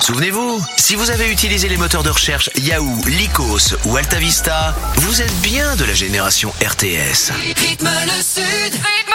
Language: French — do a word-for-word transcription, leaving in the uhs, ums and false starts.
Souvenez-vous, si vous avez utilisé les moteurs de recherche Yahoo, Lycos ou AltaVista, vous êtes bien de la génération R T S. Rythme le Sud.